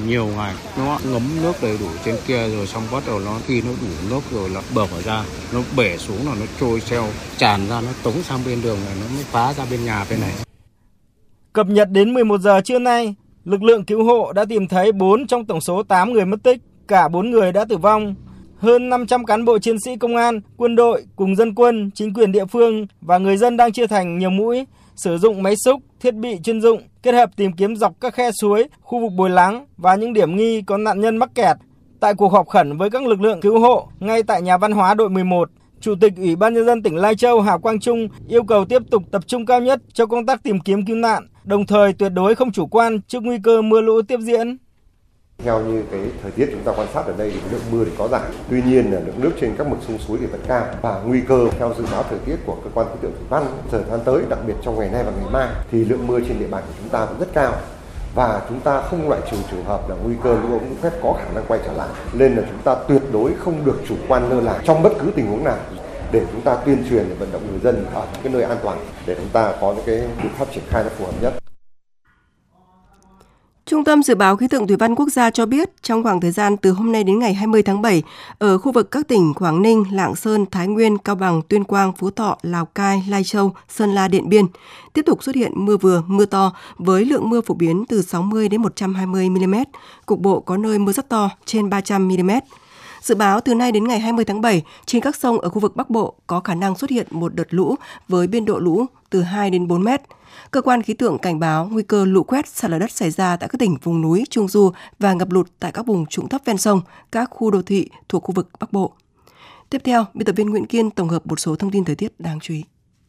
nhiều ngày, nó ngấm nước đầy đủ trên kia rồi xong bắt đầu khi nó đủ nước rồi là bợp ở ra, nó bể xuống là nó trôi xeo tràn ra, nó tống sang bên đường này, nó mới phá ra bên nhà bên này. Cập nhật đến 11 giờ trưa nay, lực lượng cứu hộ đã tìm thấy 4 trong tổng số 8 người mất tích, cả 4 người đã tử vong. Hơn 500 cán bộ chiến sĩ công an, quân đội cùng dân quân, chính quyền địa phương và người dân đang chia thành nhiều mũi, sử dụng máy xúc, thiết bị chuyên dụng, kết hợp tìm kiếm dọc các khe suối, khu vực bồi lắng và những điểm nghi có nạn nhân mắc kẹt. Tại cuộc họp khẩn với các lực lượng cứu hộ ngay tại nhà văn hóa đội 11, Chủ tịch Ủy ban Nhân dân tỉnh Lai Châu Hà Quang Trung yêu cầu tiếp tục tập trung cao nhất cho công tác tìm kiếm cứu nạn, đồng thời tuyệt đối không chủ quan trước nguy cơ mưa lũ tiếp diễn. Theo như cái thời tiết chúng ta quan sát ở đây thì lượng mưa thì có giảm, tuy nhiên là lượng nước trên các mực sông suối thì vẫn cao và nguy cơ theo dự báo thời tiết của cơ quan khí tượng thủy văn thời gian tới, đặc biệt trong ngày nay và ngày mai thì lượng mưa trên địa bàn của chúng ta vẫn rất cao và chúng ta không loại trừ trường hợp là nguy cơ lũ ống lũ quét có khả năng quay trở lại, nên là chúng ta tuyệt đối không được chủ quan lơ là trong bất cứ tình huống nào, để chúng ta tuyên truyền để vận động người dân ở những cái nơi an toàn để chúng ta có những cái biện pháp triển khai nó phù hợp nhất. Trung tâm Dự báo Khí tượng Thủy văn Quốc gia cho biết, trong khoảng thời gian từ hôm nay đến ngày 20 tháng 7, ở khu vực các tỉnh Quảng Ninh, Lạng Sơn, Thái Nguyên, Cao Bằng, Tuyên Quang, Phú Thọ, Lào Cai, Lai Châu, Sơn La, Điện Biên, tiếp tục xuất hiện mưa vừa, mưa to với lượng mưa phổ biến từ 60 đến 120 mm, cục bộ có nơi mưa rất to, trên 300 mm. Dự báo từ nay đến ngày 20 tháng 7, trên các sông ở khu vực Bắc Bộ có khả năng xuất hiện một đợt lũ với biên độ lũ từ 2 đến 4 mét. Cơ quan khí tượng cảnh báo nguy cơ lũ quét, sạt lở đất xảy ra tại các tỉnh vùng núi, Trung Du và ngập lụt tại các vùng trũng thấp ven sông, các khu đô thị thuộc khu vực Bắc Bộ. Tiếp theo, biên tập viên Nguyễn Kiên tổng hợp một số thông tin thời tiết đáng chú ý.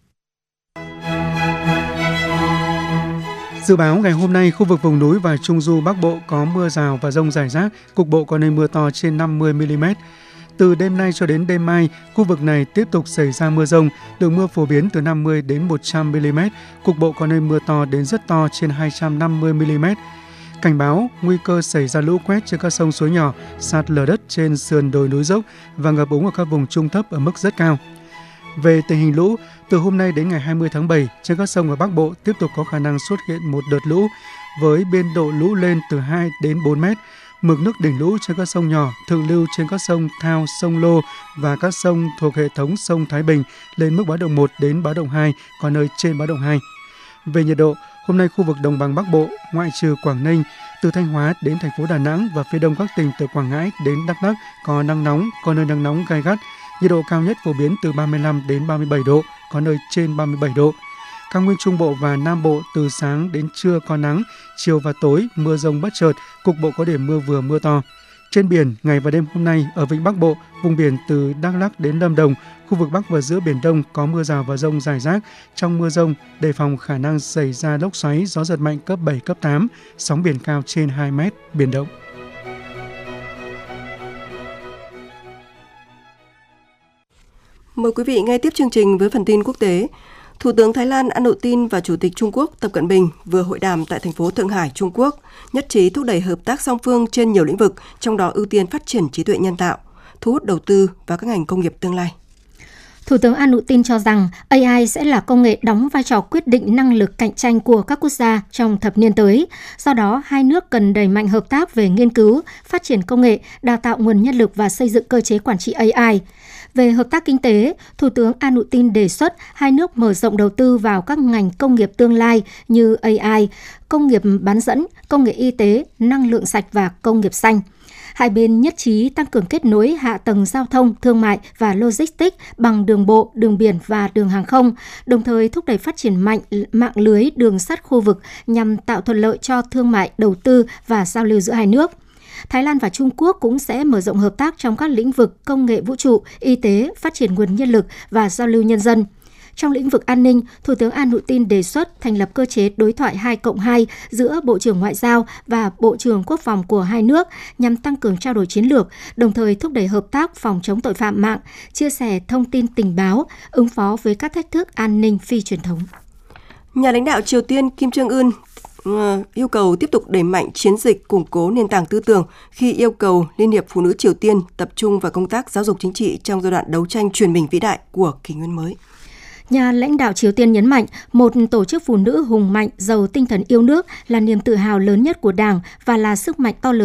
Dự báo ngày hôm nay, khu vực vùng núi và Trung Du Bắc Bộ có mưa rào và dông rải rác, cục bộ có nơi mưa to trên 50 mm. Từ đêm nay cho đến đêm mai, khu vực này tiếp tục xảy ra mưa dông, lượng mưa phổ biến từ 50 đến 100 mm, cục bộ có nơi mưa to đến rất to trên 250 mm. Cảnh báo nguy cơ xảy ra lũ quét trên các sông suối nhỏ, sạt lở đất trên sườn đồi núi dốc và ngập úng ở các vùng trung thấp ở mức rất cao. Về tình hình lũ, từ hôm nay đến ngày 20 tháng 7, trên các sông ở Bắc Bộ tiếp tục có khả năng xuất hiện một đợt lũ với biên độ lũ lên từ 2 đến 4 mét. Mực nước đỉnh lũ trên các sông nhỏ, thượng lưu trên các sông Thao, sông Lô và các sông thuộc hệ thống sông Thái Bình lên mức báo động 1 đến báo động 2, có nơi trên báo động 2. Về nhiệt độ, hôm nay khu vực đồng bằng Bắc Bộ, ngoại trừ Quảng Ninh, từ Thanh Hóa đến thành phố Đà Nẵng và phía đông các tỉnh từ Quảng Ngãi đến Đắk Lắk có nắng nóng, có nơi nắng nóng gay gắt. Nhiệt độ cao nhất phổ biến từ 35 đến 37 độ, có nơi trên 37 độ. Cao nguyên Trung Bộ và Nam Bộ từ sáng đến trưa có nắng, chiều và tối mưa dông bất chợt, cục bộ có điểm mưa vừa mưa to. Trên biển, ngày và đêm hôm nay ở vịnh Bắc Bộ, vùng biển từ Đắk Lắk đến Lâm Đồng, khu vực Bắc và giữa Biển Đông có mưa rào và dông rải rác. Trong mưa dông, đề phòng khả năng xảy ra lốc xoáy, gió giật mạnh cấp 7, cấp 8, sóng biển cao trên 2 mét, biển động. Mời quý vị nghe tiếp chương trình với phần tin quốc tế. Thủ tướng Thái Lan An Nụ Tin và Chủ tịch Trung Quốc Tập Cận Bình vừa hội đàm tại thành phố Thượng Hải, Trung Quốc, nhất trí thúc đẩy hợp tác song phương trên nhiều lĩnh vực, trong đó ưu tiên phát triển trí tuệ nhân tạo, thu hút đầu tư vào các ngành công nghiệp tương lai. Thủ tướng An Nụ Tin cho rằng AI sẽ là công nghệ đóng vai trò quyết định năng lực cạnh tranh của các quốc gia trong thập niên tới. Do đó, hai nước cần đẩy mạnh hợp tác về nghiên cứu, phát triển công nghệ, đào tạo nguồn nhân lực và xây dựng cơ chế quản trị AI. Về hợp tác kinh tế, Thủ tướng An Nụ Tin đề xuất hai nước mở rộng đầu tư vào các ngành công nghiệp tương lai như AI, công nghiệp bán dẫn, công nghệ y tế, năng lượng sạch và công nghiệp xanh. Hai bên nhất trí tăng cường kết nối hạ tầng giao thông, thương mại và logistics bằng đường bộ, đường biển và đường hàng không, đồng thời thúc đẩy phát triển mạnh mạng lưới đường sắt khu vực nhằm tạo thuận lợi cho thương mại, đầu tư và giao lưu giữa hai nước. Thái Lan và Trung Quốc cũng sẽ mở rộng hợp tác trong các lĩnh vực công nghệ vũ trụ, y tế, phát triển nguồn nhân lực và giao lưu nhân dân. Trong lĩnh vực an ninh, Thủ tướng An Nụ Tin đề xuất thành lập cơ chế đối thoại 2+2 giữa Bộ trưởng Ngoại giao và Bộ trưởng Quốc phòng của hai nước nhằm tăng cường trao đổi chiến lược, đồng thời thúc đẩy hợp tác phòng chống tội phạm mạng, chia sẻ thông tin tình báo, ứng phó với các thách thức an ninh phi truyền thống. Nhà lãnh đạo Triều Tiên Kim Jong-un yêu cầu tiếp tục đẩy mạnh chiến dịch củng cố nền tảng tư tưởng khi yêu cầu Liên hiệp Phụ nữ Triều Tiên tập trung vào công tác giáo dục chính trị trong giai đoạn đấu tranh truyền mình vĩ đại của kỷ nguyên mới. Nhà lãnh đạo Triều Tiên nhấn mạnh, một tổ chức phụ nữ hùng mạnh, giàu tinh thần yêu nước là niềm tự hào lớn nhất của Đảng và là sức mạnh to lớn